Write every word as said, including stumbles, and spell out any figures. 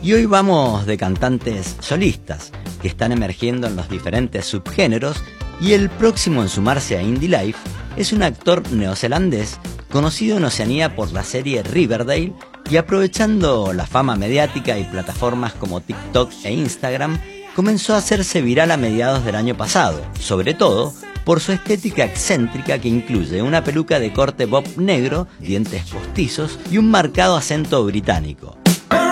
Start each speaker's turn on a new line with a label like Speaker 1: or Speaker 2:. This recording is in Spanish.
Speaker 1: Y hoy vamos de cantantes solistas que están emergiendo en los diferentes subgéneros, y el próximo en sumarse a Indie Life es un actor neozelandés conocido en Oceanía por la serie Riverdale, y aprovechando la fama mediática y plataformas como TikTok e Instagram, comenzó a hacerse viral a mediados del año pasado, sobre todo por su estética excéntrica que incluye una peluca de corte bob negro, dientes postizos y un marcado acento británico.